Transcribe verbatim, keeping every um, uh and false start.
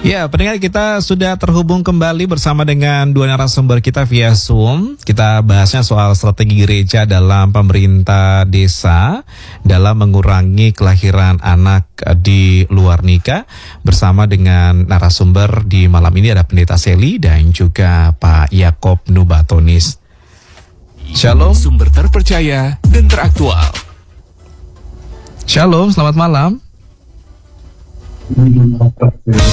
Ya, pendengar, kita sudah terhubung kembali bersama dengan dua narasumber kita via Zoom. Kita bahasnya soal strategi gereja dalam pemerintah desa dalam mengurangi kelahiran anak di luar nikah. Bersama dengan narasumber di malam ini ada Pendeta Seli dan juga Pak Yakob Nubatonis. Shalom. Sumber terpercaya dan teraktual. Shalom, selamat malam.